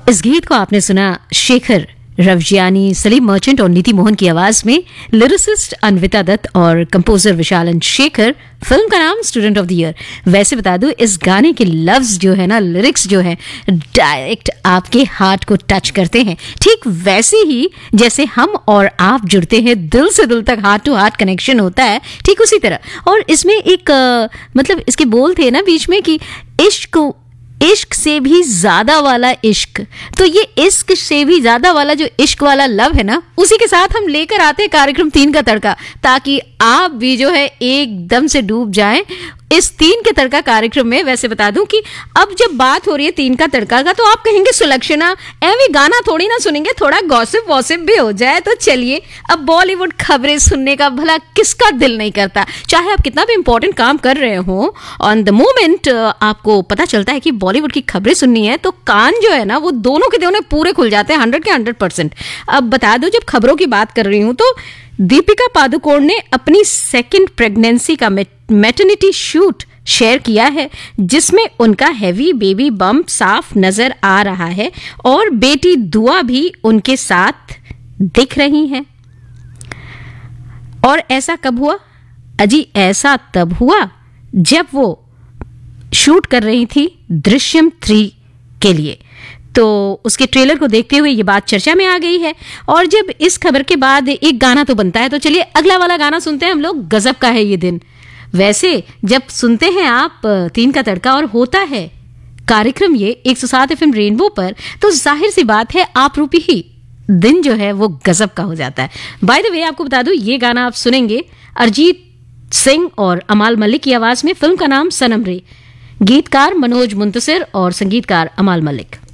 इस गीत को आपने सुना शेखर रवजियानी, सलीम मर्चेंट और नीति मोहन की आवाज में। लिरिसिस्ट अन्विता दत्त और कंपोजर विशालन शेखर। फिल्म का नाम स्टूडेंट ऑफ द ईयर। वैसे बता दूं, इस गाने के लफ्ज जो है ना, लिरिक्स जो है, डायरेक्ट आपके हार्ट को टच करते हैं। ठीक वैसे ही जैसे हम और आप जुड़ते हैं, दिल से दिल तक हार्ट टू हार्ट कनेक्शन होता है, ठीक उसी तरह। और इसमें एक मतलब इसके बोल थे ना बीच में कि इश्क से भी ज्यादा वाला इश्क, तो ये इश्क से भी ज्यादा वाला जो इश्क वाला लव है ना, उसी के साथ हम लेकर आते हैं कार्यक्रम 3 का तड़का, ताकि आप भी जो है एकदम से डूब जाएं इस 3 के तड़का कार्यक्रम में। वैसे बता दूं कि अब जब बात हो रही है 3 का तड़का का, तो आप कहेंगे सुलक्षणा एवी गाना थोड़ी ना सुनेंगे, थोड़ा गॉसिप वॉसिप भी हो जाए। तो चलिए, अब बॉलीवुड खबरें सुनने का भला किसका दिल नहीं करता। चाहे आप कितना भी इंपॉर्टेंट काम कर रहे हो, ऑन द मोमेंट आपको पता चलता है कि बॉलीवुड की खबरें सुननी है, तो कान जो है ना, वो दोनों के दोनों पूरे खुल जाते हैं, 100 के 100%। अब बता दो, जब खबरों की बात कर रही हूं, तो दीपिका पादुकोण ने अपनी सेकेंड प्रेगनेंसी का मैटरनिटी शूट शेयर किया है, जिसमें उनका हैवी बेबी बम्प साफ नजर आ रहा है और बेटी दुआ भी उनके साथ दिख रही है। और ऐसा कब हुआ? अजी ऐसा तब हुआ जब वो शूट कर रही थी दृश्यम 3 के लिए। तो उसके ट्रेलर को देखते हुए ये बात चर्चा में आ गई है। और जब इस खबर के बाद एक गाना तो बनता है, तो चलिए अगला वाला गाना सुनते हैं हम लोग। गजब का है ये दिन। वैसे जब सुनते हैं आप 3 का तड़का और होता है कार्यक्रम ये 107 FM रेनबो पर, तो जाहिर सी बात है आप रूपी ही दिन जो है वो गजब का हो जाता है। बाय द वे, आपको बता दूं, ये गाना आप सुनेंगे अरिजीत सिंह और अमाल मलिक की आवाज में। फिल्म का नाम सनम रे। गीतकार मनोज मुंतसिर और संगीतकार अमाल मलिक।